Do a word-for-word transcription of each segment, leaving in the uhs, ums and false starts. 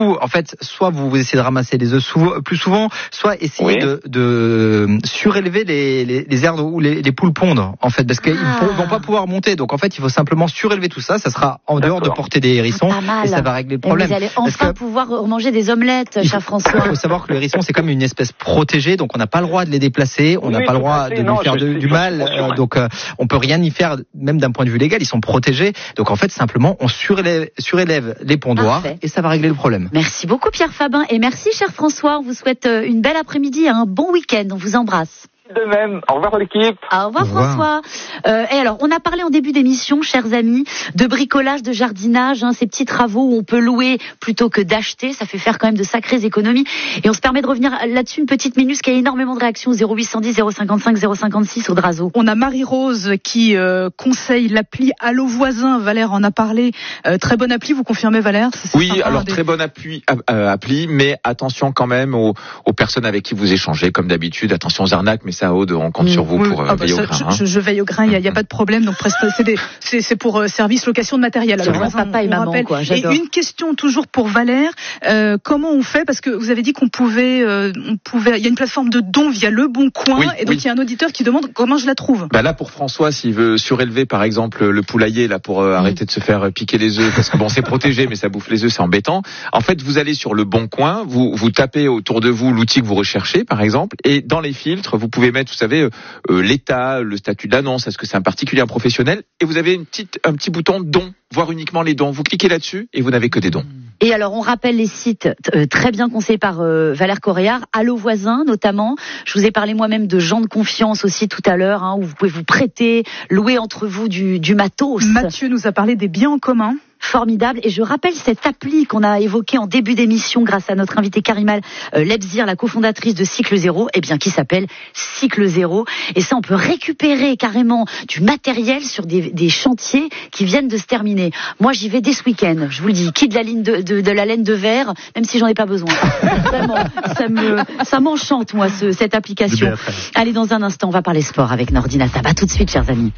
En fait, soit vous essayez de ramasser les œufs souvent, plus souvent, soit essayer Oui. de, de surélever les, les, les aires où les, les poules pondent, en fait, parce qu'ils Ah. ne vont pas pouvoir monter. Donc, en fait, il faut simplement surélever tout ça. Ça sera en dehors de D'accord. portée des hérissons Pas mal. et ça va régler le Et problème. vous allez Parce enfin que pouvoir manger des omelettes, il cher faut- François. Il faut savoir que le hérisson, c'est comme une espèce protégée, donc on n'a pas le droit de les déplacer, on n'a Oui, pas le tout à droit fait. de Non, lui faire je de- sais, du j'en suis mal, conscient, euh, ouais. donc euh, on peut rien y faire, même d'un point de vue légal, ils sont protégés. Donc en fait, simplement, on surélève, surélève les pondoirs Parfait. et ça va régler le problème. Merci beaucoup Pierre Fabin et merci cher François. On vous souhaite euh, une belle après-midi et un bon week-end. On vous embrasse. De même. Au revoir l'équipe. Au revoir, Au revoir. François. Euh, et alors, on a parlé en début d'émission, chers amis, de bricolage, de jardinage, hein, ces petits travaux où on peut louer plutôt que d'acheter. Ça fait faire quand même de sacrées économies. Et on se permet de revenir là-dessus une petite minute, parce qu'il y a énormément de réactions. zéro huit cent dix, zéro cinquante-cinq, zéro cinquante-six au Drazo. On a Marie-Rose qui euh, conseille l'appli Allo Voisin. Valère en a parlé. Euh, très bonne appli, vous confirmez Valère? C'est Oui, sympa, alors des- très bonne appui, euh, appli, mais attention quand même aux, aux personnes avec qui vous échangez, comme d'habitude. Attention aux arnaques, mais ça, Aude, on compte sur vous Oui, pour euh, ah bah veiller ça, au grain. je, hein. je, je veille au grain, il n'y a, y a pas de problème. Donc presque, c'est, des, c'est, c'est pour euh, service location de matériel. C'est Alors, vraiment papa et on maman, rappelle. quoi, Et j'adore. une question toujours pour Valère. Euh, comment on fait? Parce que vous avez dit qu'on pouvait, euh, on pouvait. Il y a une plateforme de dons via Le Bon Coin, Oui, et donc oui. il y a un auditeur qui demande comment je la trouve. Bah là, pour François, s'il veut surélever, par exemple, le poulailler, là, pour euh, arrêter de se faire euh, piquer les œufs, parce que bon, c'est protégé, mais ça bouffe les œufs, c'est embêtant. En fait, vous allez sur Le Bon Coin, vous, vous tapez autour de vous l'outil que vous recherchez, par exemple, et dans les filtres, vous pouvez mettre, vous savez, euh, euh, l'état, le statut d'annonce, est-ce que c'est un particulier, un professionnel, et vous avez une petite, un petit bouton dons, voir uniquement les dons. Vous cliquez là-dessus, et vous n'avez que des dons. Et alors, on rappelle les sites euh, très bien conseillés par euh, Valère Coréard, Allo Voisin notamment. Je vous ai parlé moi-même de gens de confiance aussi tout à l'heure, hein, où vous pouvez vous prêter, louer entre vous du, du matos. Mathieu nous a parlé des biens en commun. Formidable. Et je rappelle cette appli qu'on a évoquée en début d'émission grâce à notre invitée Karimal euh, Lebzir, la cofondatrice de Cycle Zéro, eh bien, qui s'appelle Cycle Zéro. Et ça, on peut récupérer carrément du matériel sur des, des chantiers qui viennent de se terminer. Moi, j'y vais dès ce week-end. Je vous le dis, quitte la ligne de, de, de la laine de verre, même si j'en ai pas besoin. Vraiment, ça me, ça m'enchante, moi, ce, cette application. Allez, dans un instant, on va parler sport avec Nordina Tab. À tout de suite, chers amis.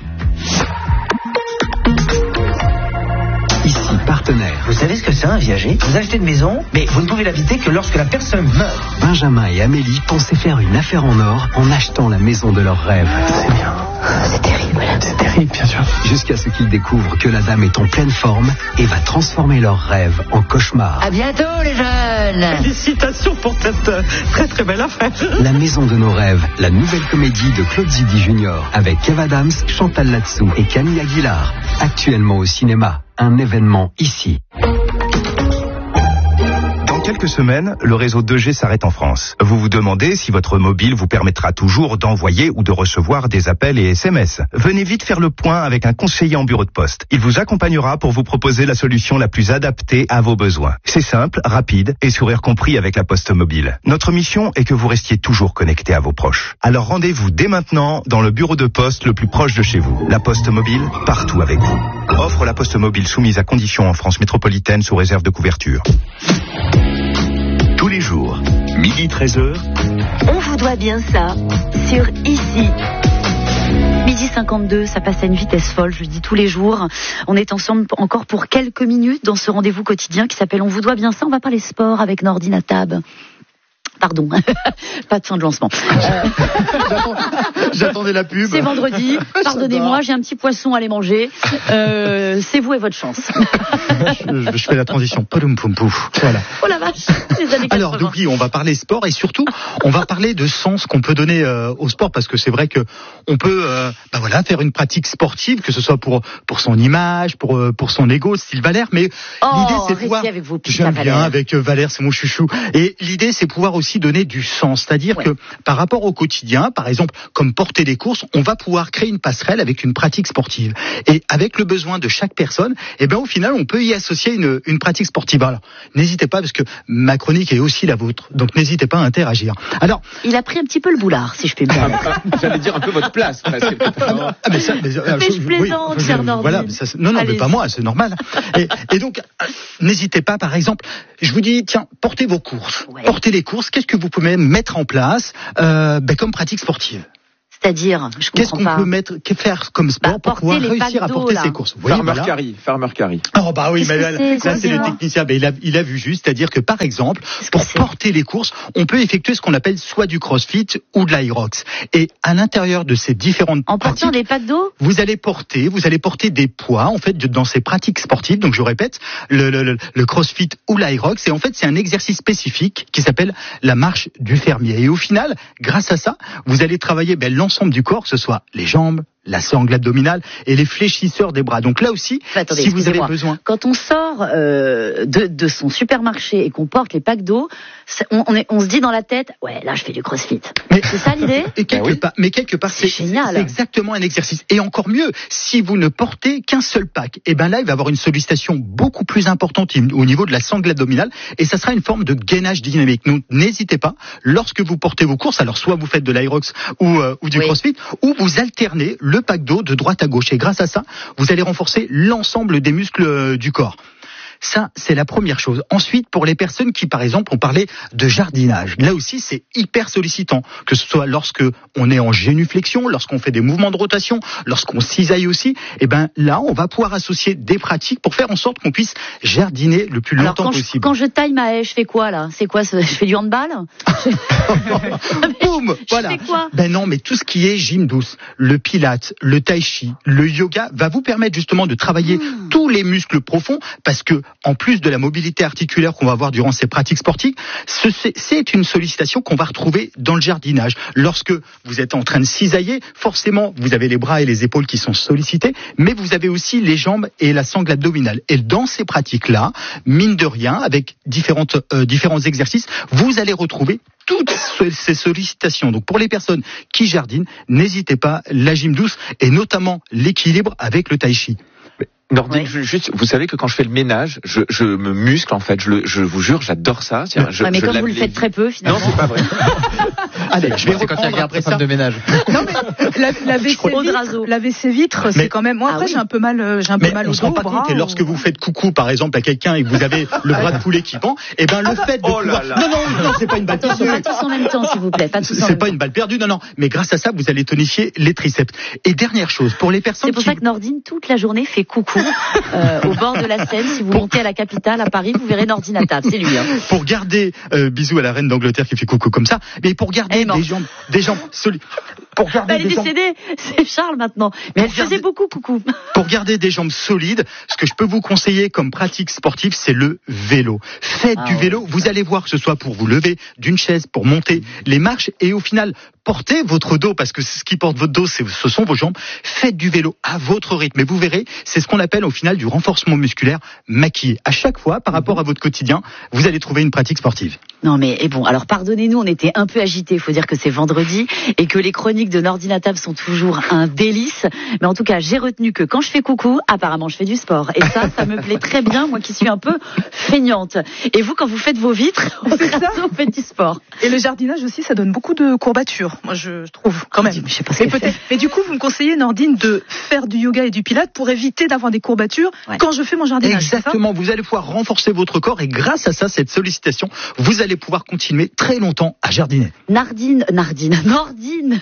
Ici, partenaire. Vous savez ce que c'est un viager? Vous achetez une maison, mais vous ne pouvez l'habiter que lorsque la personne meurt. Benjamin et Amélie pensaient faire une affaire en or en achetant la maison de leurs rêves. C'est bien. C'est terrible. C'est terrible, bien sûr. Jusqu'à ce qu'ils découvrent que la dame est en pleine forme et va transformer leurs rêves en cauchemar. À bientôt, les jeunes. Félicitations pour cette euh, très très belle affaire. La maison de nos rêves, la nouvelle comédie de Claude Zidi Junior avec Kev Adams, Chantal Latsou et Camille Aguilar. Actuellement au cinéma, un événement ici. Dans quelques semaines, le réseau deux G s'arrête en France. Vous vous demandez si votre mobile vous permettra toujours d'envoyer ou de recevoir des appels et S M S. Venez vite faire le point avec un conseiller en bureau de poste. Il vous accompagnera pour vous proposer la solution la plus adaptée à vos besoins. C'est simple, rapide et sourire compris avec la Poste Mobile. Notre mission est que vous restiez toujours connecté à vos proches. Alors rendez-vous dès maintenant dans le bureau de poste le plus proche de chez vous. La Poste Mobile, partout avec vous. Offre La Poste Mobile soumise à conditions en France métropolitaine sous réserve de couverture. Tous les jours, midi treize heures. On vous doit bien ça sur Ici. Midi cinquante-deux, ça passe à une vitesse folle, je le dis tous les jours. On est ensemble encore pour quelques minutes dans ce rendez-vous quotidien qui s'appelle On vous doit bien ça. On va parler sport avec Nordina Tab. Pardon, pas de fin de lancement. Euh, J'attendais la pub. c'est vendredi, pardonnez-moi, j'ai un petit poisson à aller manger. Euh, c'est vous et votre chance. je, je fais la transition. Poudoum poum pouf. Voilà. Oh la vache, les années Alors, quatre-vingts. donc oui, on va parler sport et surtout, on va parler de sens qu'on peut donner euh, au sport parce que c'est vrai que on peut, euh, bah voilà, faire une pratique sportive, que ce soit pour pour son image, pour euh, pour son ego, style Valère, mais Oh, l'idée c'est de restez pouvoir. avec vos pistes J'aime à bien Valère. avec euh, Valère, c'est mon chouchou. Et l'idée c'est pouvoir aussi donner du sens, c'est-à-dire Ouais. que par rapport au quotidien, par exemple, comme porter des courses, on va pouvoir créer une passerelle avec une pratique sportive. Et avec le besoin de chaque personne, eh ben au final, on peut y associer une une pratique sportive. Alors, n'hésitez pas parce que ma chronique est aussi la vôtre, donc n'hésitez pas à interagir. Alors, Il a pris un petit peu le boulard, si je puis me permettre. J'allais dire un peu votre place, presque. ah mais ça, mais, euh, Mais je plaisante, oui, cher je- Nordine. Voilà, mais ça, c'est- non, non, mais Allez-y. pas moi, c'est normal. Et, et donc, euh, n'hésitez pas, par exemple, je vous dis, tiens, portez vos courses, Ouais. portez les courses. Qu'est-ce que vous pouvez mettre en place, euh, ben, comme pratique sportive? C'est-à-dire, je Qu'est-ce comprends qu'on pas. peut mettre, que faire comme sport Bah, pour pouvoir porter les réussir packs à porter d'eau, ses là. courses? Vous voyez, Farmer voilà. carry, farmer carry. Oh bah oui, Qu'est-ce mais que là, c'est, là, ça, c'est le dis-moi. technicien. Mais il a, il a vu juste, c'est-à-dire que par exemple, Qu'est-ce que pour c'est porter les courses, on peut effectuer ce qu'on appelle soit du crossfit ou de l'aerox. Et à l'intérieur de ces différentes En portant pratiques, des packs d'eau? vous allez porter, vous allez porter des poids en fait dans ces pratiques sportives. Donc je répète, le, le, le, le crossfit ou l'aerox. Et en fait, c'est un exercice spécifique qui s'appelle la marche du fermier. Et au final, grâce à ça, vous allez travailler ben, l'ensemble du corps, que ce soit les jambes, la sangle abdominale et les fléchisseurs des bras. Donc là aussi, Attendez, si vous avez excusez-moi. besoin. Quand on sort euh, de, de son supermarché et qu'on porte les packs d'eau, c'est- on, on, est, on se dit dans la tête, ouais, là je fais du crossfit. Mais- C'est ça l'idée? Et quelque Ben oui. part, mais quelque part, C'est c'est génial. c'est exactement un exercice. Et encore mieux, si vous ne portez qu'un seul pack, et ben là, il va avoir une sollicitation beaucoup plus importante au niveau de la sangle abdominale, et ça sera une forme de gainage dynamique. Donc, n'hésitez pas, lorsque vous portez vos courses, alors soit vous faites de l'aerox ou, euh, ou du Oui. crossfit, ou vous alternez le pack d'eau de droite à gauche. Et grâce à ça, vous allez renforcer l'ensemble des muscles euh, du corps. Ça, c'est la première chose. Ensuite, pour les personnes qui, par exemple, ont parlé de jardinage, là aussi, c'est hyper sollicitant. Que ce soit lorsque on est en génuflexion, lorsqu'on fait des mouvements de rotation, lorsqu'on cisaille aussi, eh ben là, on va pouvoir associer des pratiques pour faire en sorte qu'on puisse jardiner le plus Alors longtemps quand je, possible. quand je taille ma haie, je fais quoi là? C'est quoi ce- Je fais du handball? Boum, Je voilà. fais quoi? Ben non, mais tout ce qui est gym douce, le pilate, le tai chi, le yoga va vous permettre justement de travailler Mmh. tous les muscles profonds parce que en plus de la mobilité articulaire qu'on va avoir durant ces pratiques sportives, ce- c'est c'est une sollicitation qu'on va retrouver dans le jardinage. Lorsque vous êtes en train de cisailler, forcément, vous avez les bras et les épaules qui sont sollicités, mais vous avez aussi les jambes et la sangle abdominale. Et dans ces pratiques-là, mine de rien, avec différentes, euh, différents exercices, vous allez retrouver toutes ce- ces sollicitations. Donc pour les personnes qui jardinent, n'hésitez pas, la gym douce et notamment l'équilibre avec le tai chi. Nordine, Oui. je- juste, vous savez que quand je fais le ménage, je, je me muscle en fait. Je, le- je vous jure, j'adore ça. Tiens, je, Ouais, mais je comme lave vous le les- faites très peu Non, finalement. c'est pas vrai. Allez, je vais C'est quand il reprendre regarde après sa femme ça. de ménage. Non mais la, la W C Au vitre, draso. la W C vitre, c'est Mais- quand même. Moi Ah après oui. j'ai un peu mal, euh, j'ai un peu Mais mal on au se rend dos, pas au bras. compte, et lorsque vous faites coucou par exemple à quelqu'un et que vous avez le bras de poulet qui pend, et ben le fait de Oh là pouvoir... là. Non, non, non, c'est pas une balle Attention, perdue. pas tous en même temps, s'il vous plaît. Pas tous en C'est même pas temps. une balle perdue, non, non. Mais grâce à ça, vous allez tonifier les triceps. Et dernière chose, pour les personnes C'est pour qui... ça que Nordine, toute la journée, fait coucou euh, au bord de la Seine. Si vous montez à la capitale, à Paris, vous verrez Nordine à table. C'est lui. Hein. Pour garder, euh, bisous à la reine d'Angleterre qui fait coucou comme ça, mais pour garder Elle est morte. des jambes, des jambes solides, pour garder Elle est des jambes, décédée. C'est Charles maintenant. Mais elle Regardez. faisait beaucoup coucou. pour garder des jambes solides, ce que je peux vous conseiller comme pratique sportive, c'est le vélo. Faites Ah du ouais. vélo, vous allez voir que ce soit pour vous lever d'une chaise, pour monter les marches, et au final, portez votre dos, parce que ce qui porte votre dos, c'est- ce sont vos jambes. Faites du vélo à votre rythme, et vous verrez, c'est ce qu'on appelle au final du renforcement musculaire maquillé. À chaque fois, par rapport à votre quotidien, vous allez trouver une pratique sportive. Non mais et bon, alors pardonnez-nous, on était un peu agités. Il faut dire que c'est vendredi et que les chroniques de Nordine à table sont toujours un délice. Mais en tout cas, j'ai retenu que quand je fais coucou, apparemment je fais du sport. Et ça, ça me plaît très bien, moi qui suis un peu feignante. Et vous, quand vous faites vos vitres, vous faites du sport. Et le jardinage aussi, ça donne beaucoup de courbatures. Moi, je, je trouve quand même. Je sais pas ce Et qu'elle peut-être. fait. Et du coup, vous me conseillez, Nordine, de faire du yoga et du pilate pour éviter d'avoir des courbatures Ouais. quand je fais mon jardinage. c'est ça Exactement, vous allez pouvoir renforcer votre corps, et grâce à ça, cette sollicitation, vous allez pouvoir continuer très longtemps à jardiner. Nardine, Nardine, Nordine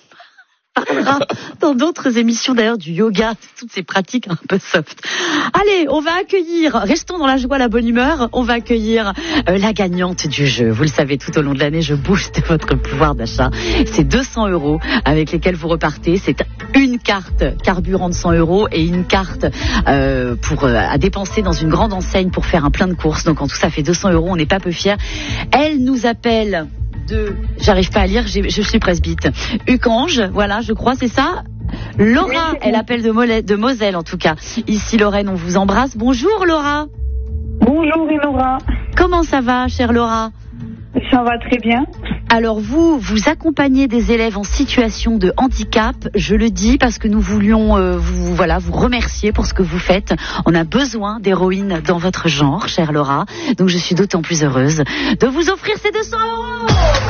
parlera dans d'autres émissions d'ailleurs du yoga, toutes ces pratiques un peu soft. Allez, on va accueillir, restons dans la joie, la bonne humeur, on va accueillir euh, la gagnante du jeu. Vous le savez, tout au long de l'année, je booste votre pouvoir d'achat. C'est deux cents euros avec lesquels vous repartez. C'est une carte carburant de cent euros et une carte euh, pour euh, à dépenser dans une grande enseigne pour faire un plein de courses. Donc en tout ça fait deux cents euros, on n'est pas peu fiers. Elle nous appelle de, j'arrive pas à lire, j'ai- je suis presbyte. Ucange, voilà, je crois, c'est ça. Laura, elle appelle de, Mollet, de Moselle en tout cas. Ici Lorraine, on vous embrasse. Bonjour Laura. Bonjour Laura, Comment ça va, chère Laura? ça va très bien. Alors vous, vous accompagnez des élèves en situation de handicap. Je le dis parce que nous voulions euh, vous, voilà, vous remercier pour ce que vous faites. On a besoin d'héroïnes dans votre genre, chère Laura. Donc je suis d'autant plus heureuse de vous offrir ces deux cents euros.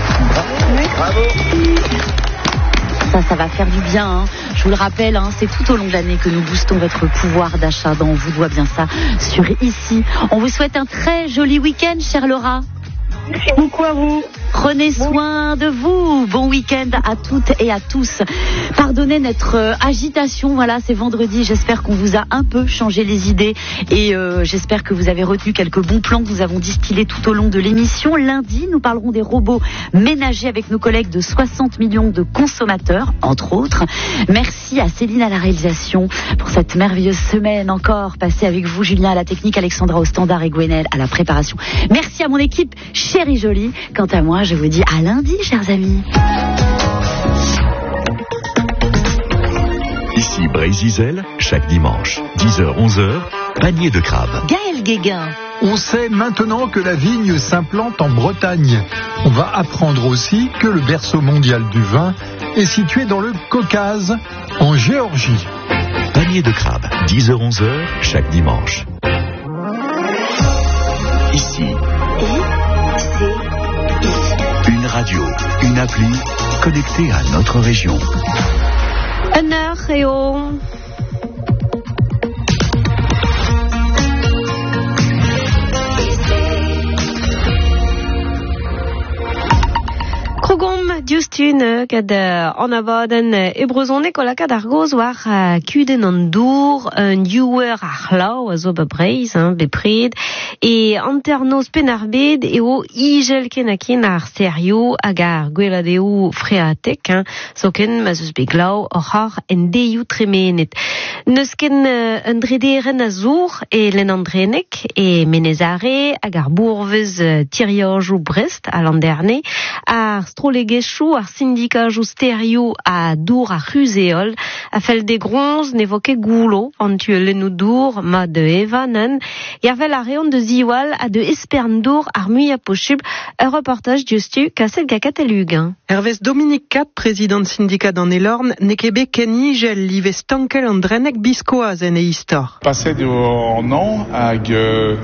Ça, ça va faire du bien. Hein. Je vous le rappelle, hein, c'est tout au long de l'année que nous boostons votre pouvoir d'achat dans On vous doit bien ça sur Ici. On vous souhaite un très joli week-end, chère Laura. Merci beaucoup à vous. Prenez soin de vous. Bon week-end à toutes et à tous. Pardonnez notre euh, agitation. Voilà, c'est vendredi. J'espère qu'on vous a un peu changé les idées et euh, j'espère que vous avez retenu quelques bons plans que nous avons distillés tout au long de l'émission. Lundi, nous parlerons des robots ménagers avec nos collègues de soixante millions de consommateurs, entre autres. Merci à Céline à la réalisation pour cette merveilleuse semaine encore passée avec vous, Julien à la technique, Alexandra au standard et Gwenel à la préparation. Merci à mon équipe chérie jolie. Quant à moi, je vous dis à lundi, chers amis. Ici Brézizel, chaque dimanche, dix heures onze heures, panier de crabe. Gaël Guéguin. On sait maintenant que la vigne s'implante en Bretagne. On va apprendre aussi que le berceau mondial du vin est situé dans le Caucase, en Géorgie. Panier de crabe, dix heures onze heures, chaque dimanche. Ici. Une radio, une appli, connectée à notre région. Une heure et au... Krogom Justine kad an avaden ebrezonek ola kad ar goz war kuden an dour un diouer ar lau a zo bebreiz, bepred, e anternoz pen ar bed e o igel ken akin ar serio hag ar gweladeo freatek, so ken ma zeus beglau or har en deioù tremenet. Neus ken un drederen a zour e len an drenek e menezare hag ar bourvez tiriojou Brest a landerne ar strolegechou ar syndikajou stereo a dour a Ruzeol a fel de gronz nevoke goulo an tu lennou dour ma de evanen e ar vel a reon de ziwal a de espern dour ar mui a pochub un reportage justu kaset gakat elugen. Hervez Dominique Cap, président syndicat d'an Elorn, ne kebe ken igel live stankel an drenek biskoaz en e istor. Passet an an hag euh,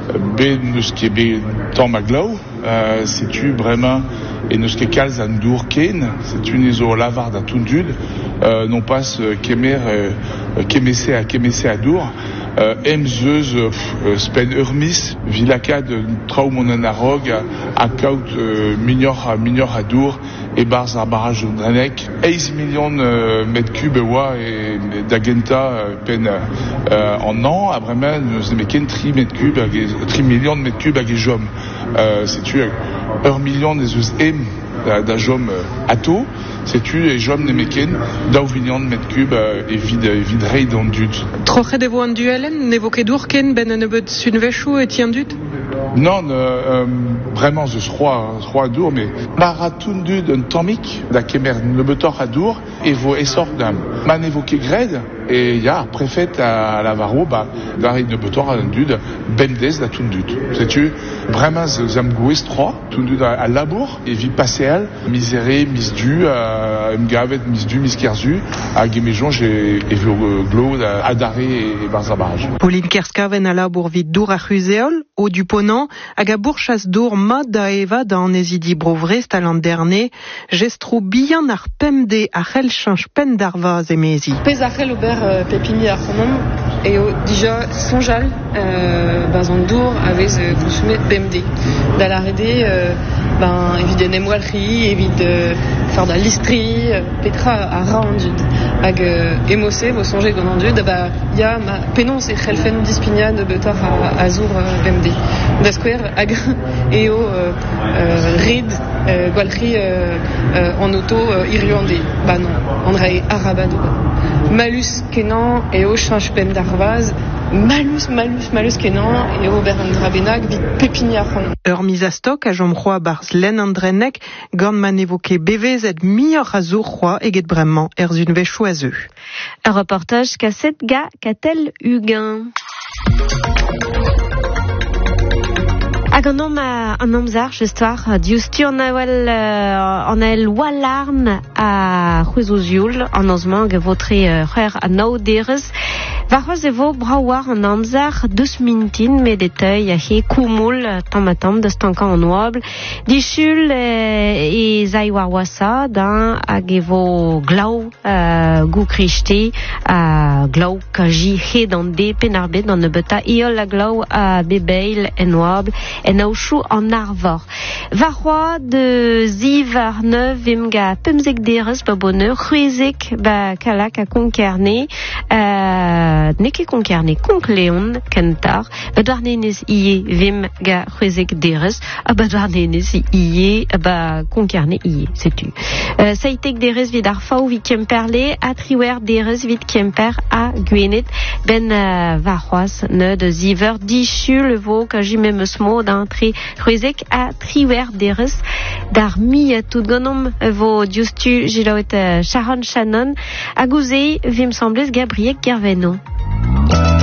ben eus kebe tamm a glav, euh, setu bremañ et neus ket kalz an dour ken, setu ne zo lavar da tondud, euh, non pas euh, kemer euh, kemese a kemese a dour, euh, em zeus euh, spen ur mis, vilakad traoù mon an a rog a, a kaout euh, mignor a mignor a dour e barz ar barrage un drenek, eiz million euh, mètres cubes oa e da genta euh, pen euh, an an, a bremañ neus eme ken tri mètres cubes, tri million de mètres cubes hag e jom. Euh, setu ur million ne eus em da, da jom euh, ato, setu e jom ne meken daou million de mètres cubes euh, e vid, e vid reid an dud. Trochet evo an duelen, ne vo ket dour ken ben an ebet sunvechou et tien dud? Non, euh, vraiment, je crois, je crois à Dour, mais Maratoun dud un tamik, da kemer ne betor à Dour, et vo essort d'un man évoqué gred, et il y a préfet à la Varro, bah, d'arrêt ne betor à un dud, bendez da toun dud. Sais-tu, vraiment, zam gouez trois, toun dud à labour, et vi passéal, miséré, misdu, à mgavet, misdu, miskerzu, à gemejon, j'ai, et vu glo, à daré et barzabarage. Pauline Kerskaven à labour vid Dour à Ruzeol, au du Ponant, hag a bourchas dour mat da eva da an ezidi brovrest a landerne, gestro bihan ar pemde a c'hell chanj pen d'arvaz emezi. Pez a c'hell ober euh, pepini ar c'honom, e o dija sonjal euh, baz an dour avez euh, gousumet pemde. Da la rede, euh, ben, evit en emwalri, evit euh, far da listri, euh, petra a ra an dud. Hag euh, emose, vo sonje gant an dud, ba, ya ma penons e c'hellfen dispigna de betar a, a zour euh, pemde. Da skwer hag eo euh, euh, rid euh, gwalc'hi euh, euh, en auto euh, iriande. Ba non, an rae arabad. Malus kenan eo chanj pen d'arvaz, malus, malus, malus kenan eo ber an drabenag vit pepini ar c'honom. Ur miz a stok a jom c'hoa barz len an drenek, gant man evoke bevezet mior a zo c'hoa eget bremañ er zun vechou a zeu. Un reportage kaset ga katel ugen. Hag an om an amzar, jestwar, diustu an ael, an ael walarn a c'hwezozioul, an ozman ge votre c'her a naoderez, Varroz evo brawar an amzer deus mintin me deteuil a he koumoul tamatam de stanka an oabl. Dichul e zai war wasa da hag evo glav uh, gou krishte a glav kaji he dan de penarbet dan ne beta iol a glav a bebeil en oabl en aochou an arvor. Varroa de ziv ar neuf vim ga pemzek derez ba bonheur c'hwezek ba kalak a konkerne uh, neke konkerne konkleon kentar ba douarnenez ie vim ga c'hwezek derez a ba douarnenez ie ba konkerne ie setu. Uh, Saitek derez vid ar faou vid kemperle a triwer derez vid kemper a gwenet ben uh, varroaz ne de ziver dichul vo ka jimem eus mod an tri c'hwezek a triwer derez dar mi a tout gonom vo diostu jilaouet uh, Sharon Shannon a gouze vim semblez Gabriel Gerveno.